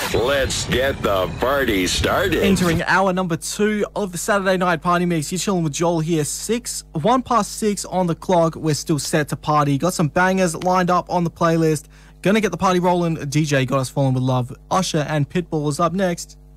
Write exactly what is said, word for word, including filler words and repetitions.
Let's get the party started. Entering hour number two of the Saturday Night Party Mix. You're chilling with Joel here. Six, one past six on the clock. We're still set to party. Got some bangers lined up on the playlist. Gonna get the party rolling. D J got us falling with love. Usher and Pitbull is up next.